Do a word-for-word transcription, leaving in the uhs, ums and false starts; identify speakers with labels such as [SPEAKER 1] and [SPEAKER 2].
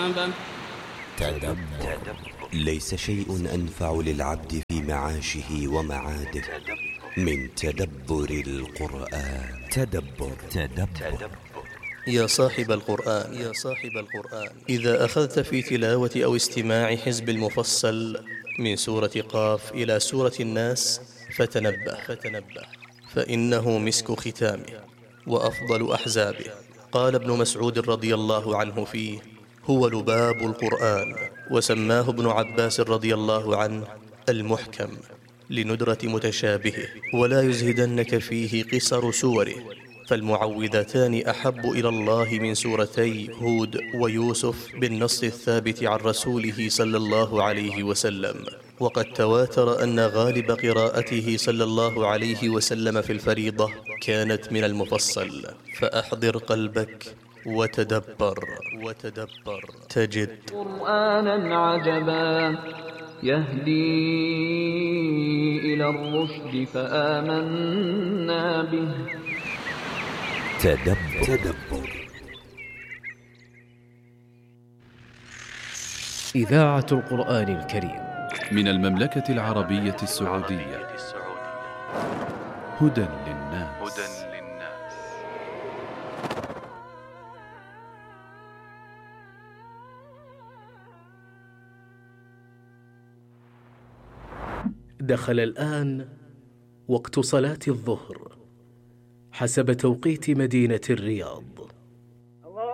[SPEAKER 1] مآب.
[SPEAKER 2] تدبر. ليس شيء أنفع للعبد في معاشه ومعاده من تدبر القرآن. تدبر. تدبر.
[SPEAKER 3] يا صاحب القرآن يا صاحب القرآن إذا أخذت في تلاوة أو استماع حزب المفصل من سورة قاف إلى سورة الناس فتنبه فتنبه فإنه مسك ختامه وأفضل أحزابه. قال ابن مسعود رضي الله عنه فيه: هو لباب القرآن. وسماه ابن عباس رضي الله عنه المحكم لندرة متشابهه. ولا يزهدنك فيه قصر سوره، فالمعوذتان أحب إلى الله من سورتي هود ويوسف بالنص الثابت عن رسوله صلى الله عليه وسلم. وقد تواتر أن غالب قراءته صلى الله عليه وسلم في الفريضة كانت من المفصل. فأحضر قلبك وتدبر وتدبر تجد
[SPEAKER 1] قرآنا عجبا يهدي إلى الرشد فآمنا به.
[SPEAKER 2] تدبر. تدبر.
[SPEAKER 4] إذاعة القرآن الكريم
[SPEAKER 5] من المملكة العربية السعودية. هدى للناس.
[SPEAKER 4] دخل الآن وقت صلاة الظهر حسب توقيت مدينة الرياض.